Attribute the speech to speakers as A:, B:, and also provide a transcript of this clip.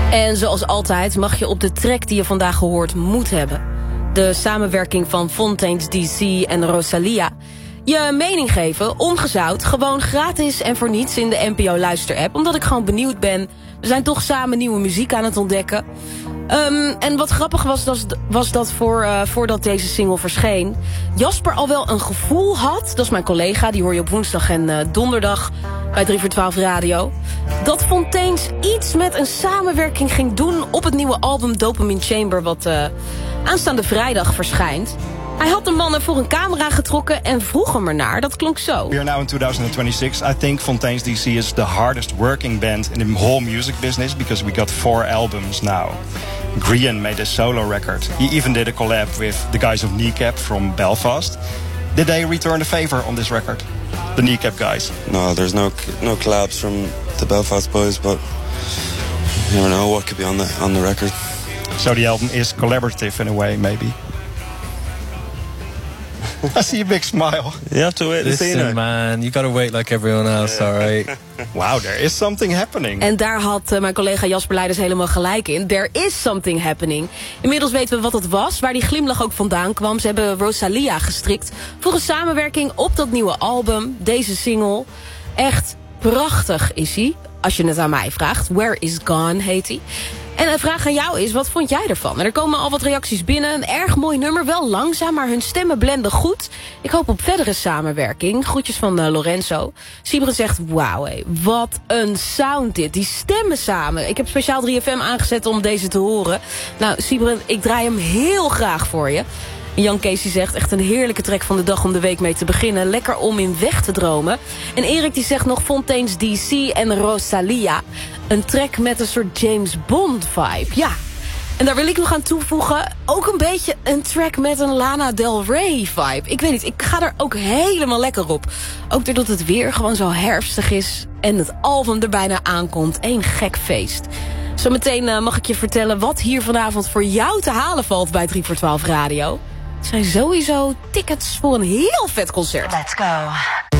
A: En zoals altijd mag je op de track die je vandaag gehoord moet hebben. De samenwerking van Fontaines DC en Rosalia. Je mening geven, ongezout, gewoon gratis en voor niets in de NPO Luister-app. Omdat ik gewoon benieuwd ben. We zijn toch samen nieuwe muziek aan het ontdekken. En wat grappig was dat voordat deze single verscheen, Jasper al wel een gevoel had, dat is mijn collega, die hoor je op woensdag en donderdag bij 3 voor 12 Radio, dat Fontaines iets met een samenwerking ging doen op het nieuwe album Dopamine Chamber, wat aanstaande vrijdag verschijnt. Hij had de mannen voor een camera getrokken en vroeg hem ernaar. Dat klonk zo.
B: We are now in 2026. I think Fontaines DC is the hardest working band in the whole music business because we got 4 albums now. Grian made a solo record. He even did a collab with the guys of Kneecap from Belfast. Did they return the favor on this record? The Kneecap guys?
C: No, there's no collabs from the Belfast boys, but you never know what could be on the record.
B: So the album is collaborative in a way, maybe. I see a big smile.
C: You have to wait and see.
D: Listen, man, you gotta wait like everyone else, alright?
B: Wow, there is something happening.
A: En daar had mijn collega Jasper Leiders helemaal gelijk in. There is something happening. Inmiddels weten we wat het was, waar die glimlach ook vandaan kwam. Ze hebben Rosalia gestrikt voor een samenwerking op dat nieuwe album. Deze single. Echt prachtig is hij, als je het aan mij vraagt. Where is Gone heet hij. En een vraag aan jou is, wat vond jij ervan? Er komen al wat reacties binnen. Een erg mooi nummer, wel langzaam, maar hun stemmen blenden goed. Ik hoop op verdere samenwerking. Groetjes van Lorenzo. Sibren zegt, wauw, wat een sound dit. Die stemmen samen. Ik heb speciaal 3FM aangezet om deze te horen. Nou, Sibren, ik draai hem heel graag voor je. Jan Casey zegt, echt een heerlijke track van de dag om de week mee te beginnen. Lekker om in weg te dromen. En Erik die zegt nog Fontaines DC en Rosalia. Een track met een soort James Bond vibe. Ja. En daar wil ik nog aan toevoegen, ook een beetje een track met een Lana Del Rey vibe. Ik weet niet, ik ga er ook helemaal lekker op. Ook doordat het weer gewoon zo herfstig is en het album er bijna aankomt. Eén gek feest. Zometeen mag ik je vertellen wat hier vanavond voor jou te halen valt bij 3 voor 12 Radio. Het zijn sowieso tickets voor een heel vet concert.
E: Let's go.